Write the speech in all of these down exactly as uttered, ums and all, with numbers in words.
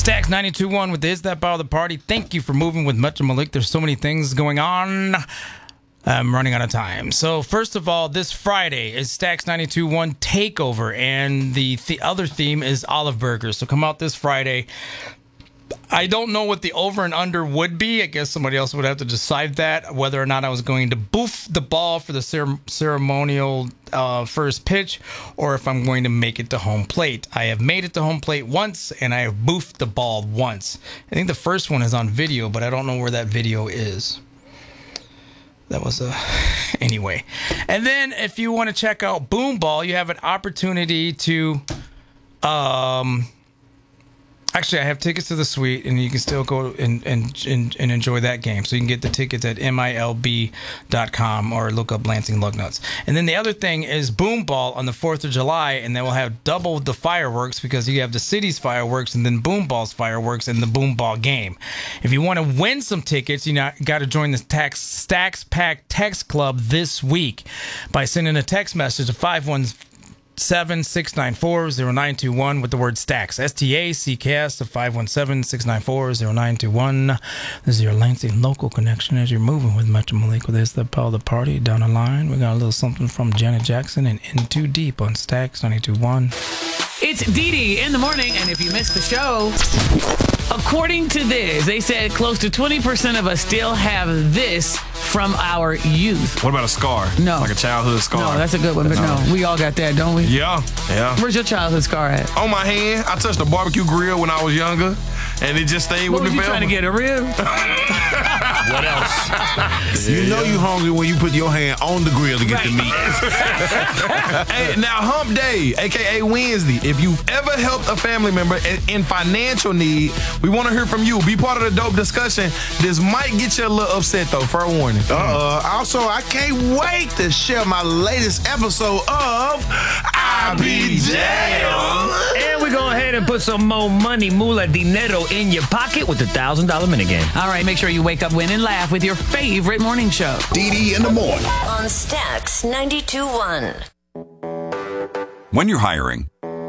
Stacks ninety-two point one with the Is That Bar of the Party. Thank you for moving with Much and Malik. There's so many things going on. I'm running out of time. So first of all, this Friday is Stacks ninety-two point one Takeover, and the, the other theme is Olive Burgers. So come out this Friday. I don't know what the over and under would be. I guess somebody else would have to decide that, whether or not I was going to boof the ball for the cer- ceremonial uh, first pitch, or if I'm going to make it to home plate. I have made it to home plate once, and I have boofed the ball once. I think the first one is on video, but I don't know where that video is. That was a... Anyway. And then if you want to check out Boom Ball, you have an opportunity to... Um... Actually, I have tickets to the suite, and you can still go and, and and and enjoy that game. So you can get the tickets at M I L B dot com or look up Lansing Lugnuts. And then the other thing is Boom Ball on the fourth of July, and they will have double the fireworks because you have the city's fireworks and then Boom Ball's fireworks and the Boom Ball game. If you want to win some tickets, you got to join the tax, Stacks Pack Text Club this week by sending a text message to five one seven, six nine four, zero nine two one with the word Stacks. S T A C K S to five one seven, six nine four, zero nine two one. This is your Lansing local connection as you're moving with Metro Malik with Is That Bar of the Party. Down the line, we got a little something from Janet Jackson and In Too Deep on Stacks ninety-two point one. It's Dee Dee in the morning, and if you missed the show, according to this, they said close to twenty percent of us still have this from our youth. What about a scar? No. Like a childhood scar? No, that's a good one, but no. no. We all got that, don't we? Yeah, yeah. Where's your childhood scar at? On my hand. I touched a barbecue grill when I was younger, and it just stayed what with me forever. What was you trying to get, a rib? What else? You know you hungry when you put your hand on the grill to get right. the meat. Hey, now, Hump Day, a k a. Wednesday. If you've ever helped a family member in, in financial need, we want to hear from you. Be part of the dope discussion. This might get you a little upset, though. Fair warning. Uh-uh. Also, I can't wait to share my latest episode of I Be Jail. And we go ahead and put some more money, moolah dinero, in your pocket with the one thousand dollars minigame. All right, make sure you wake up, win, and laugh with your favorite morning show. Dee Dee in the morning. On Stacks ninety-two point one. When you're hiring,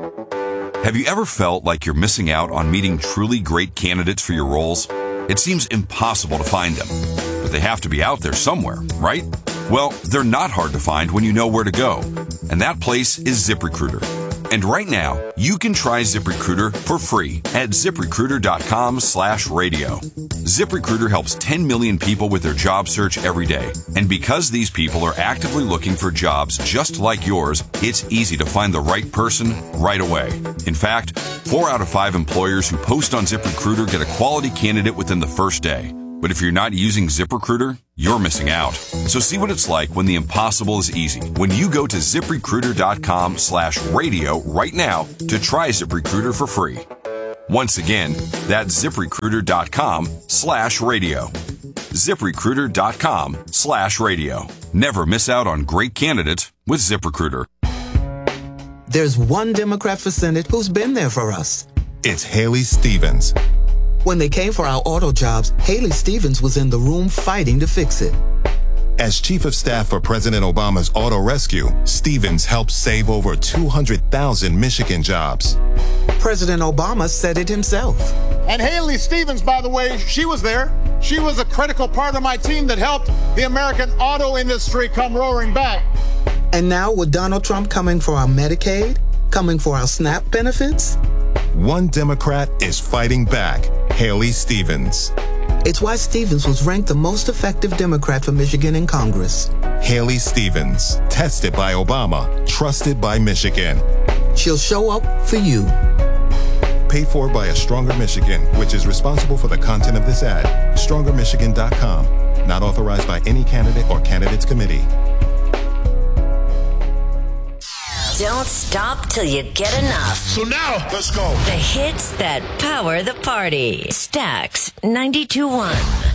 have you ever felt like you're missing out on meeting truly great candidates for your roles? It seems impossible to find them, but they have to be out there somewhere, right? Well, they're not hard to find when you know where to go, and that place is ZipRecruiter. And right now, you can try ZipRecruiter for free at ZipRecruiter.com slash radio. ZipRecruiter helps ten million people with their job search every day. And because these people are actively looking for jobs just like yours, it's easy to find the right person right away. In fact, four out of five employers who post on ZipRecruiter get a quality candidate within the first day. But if you're not using ZipRecruiter, you're missing out. So see what it's like when the impossible is easy. When you go to ZipRecruiter.com slash radio right now to try ZipRecruiter for free. Once again, that's ZipRecruiter.com slash radio. ZipRecruiter.com slash radio. Never miss out on great candidates with ZipRecruiter. There's one Democrat for Senate who's been there for us. It's Haley Stevens. When they came for our auto jobs, Haley Stevens was in the room fighting to fix it. As Chief of Staff for President Obama's Auto Rescue, Stevens helped save over two hundred thousand Michigan jobs. President Obama said it himself. And Haley Stevens, by the way, she was there. She was a critical part of my team that helped the American auto industry come roaring back. And now with Donald Trump coming for our Medicaid, coming for our SNAP benefits? One Democrat is fighting back, Haley Stevens. It's why Stevens was ranked the most effective Democrat for Michigan in Congress. Haley Stevens, tested by Obama, trusted by Michigan. She'll show up for you. Paid for by A Stronger Michigan, which is responsible for the content of this ad. stronger michigan dot com. Not authorized by any candidate or candidates committee. Don't stop till you get enough. So now, let's go. The hits that power the party. Stacks ninety-two point one.